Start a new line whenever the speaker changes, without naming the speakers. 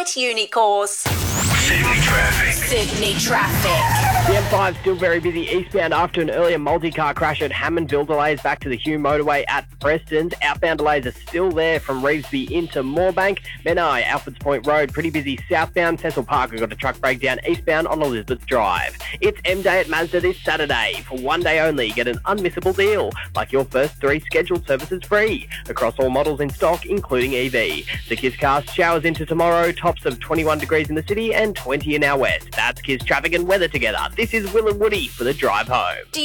Night Uni course. Sydney traffic.
The M5 still very busy eastbound after an earlier multi-car crash at Hammondville. Delays back to the Hume motorway at Preston's. Outbound delays are still there from Revesby into Moorebank. Menai, Alfords Point Road, pretty busy southbound. Cecil Park, we've got a truck breakdown eastbound on Elizabeth Drive. It's M-Day at Mazda this Saturday. For one day only, get an unmissable deal, like your first 3 scheduled services free, across all models in stock, including EV. The Kiss Cast showers into tomorrow, tops of 21 degrees in the city and 20 in our west. That's Kiss traffic and weather together. This is Will and Woody for the drive home.